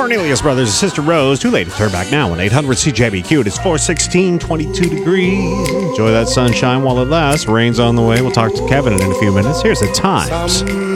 Cornelius Brothers, Sister Rose. Too late to turn back now on 800 CJBQ. It is 416, 22 degrees. Enjoy that sunshine while it lasts. Rain's on the way. We'll talk to Kevin in a few minutes. Here's the times.